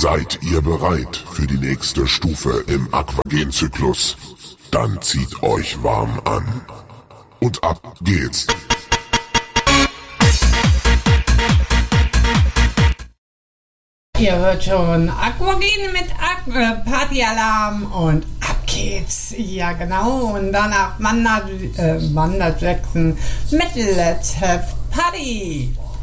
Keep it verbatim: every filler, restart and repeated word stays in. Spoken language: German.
Seid ihr bereit für die nächste Stufe im Aquagen-Zyklus? Dann zieht euch warm an. Und ab geht's. Ihr hört schon Aquagen mit Aqu äh, Partyalarm und ab geht's. Ja genau, und danach wandert, äh, wandert Jackson mit Let's Have Party.